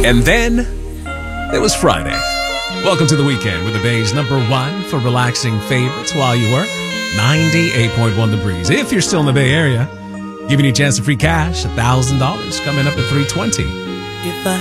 And then there was Friday. Welcome to the weekend with the Bay's #1 for relaxing favorites while you work. 98.1 The Breeze. If you're still in the Bay Area, giving you a chance to free cash, $1,000 coming up at 3:20.